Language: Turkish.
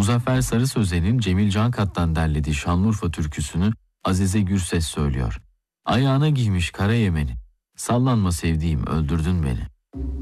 Muzaffer Sarı Sözen'in Cemil Cankat'tan derlediği Şanlıurfa türküsünü Azize Gürses söylüyor. Ayağına giymiş kara yemeni, sallanma sevdiğim öldürdün beni.